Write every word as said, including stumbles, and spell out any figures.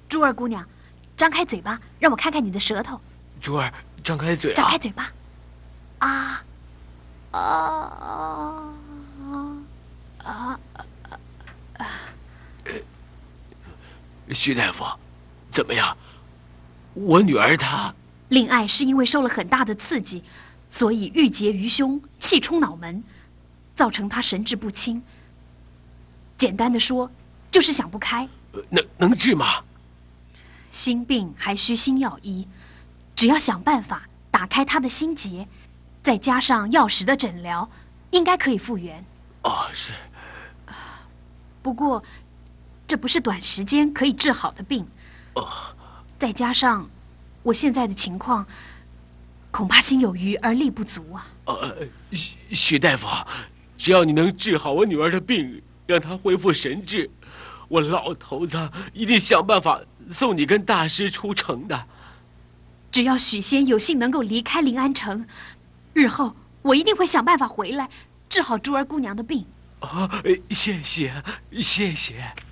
珠儿姑娘，张开嘴巴，让我看看你的舌头。 珠儿，张开嘴啊！ 张开嘴巴。啊啊啊啊啊！ 徐大夫，怎么样？我女儿她…… 令爱是因为受了很大的刺激，所以郁结于胸，气冲脑门，造成她神志不清。简单的说，就是想不开。 能能治吗？ 心病还需心药医，只要想办法打开她的心结，再加上药食的诊疗，应该可以复原。 哦，是。 不过，这不是短时间可以治好的病。 哦。 再加上我现在的情况，恐怕心有余而力不足啊。 呃，徐徐大夫，只要你能治好我女儿的病，让她恢复神智，我老头子一定想办法送你跟大师出城的。 只要许仙有幸能够离开临安城，日后我一定会想办法回来，治好珠儿姑娘的病。 啊，谢谢，谢谢。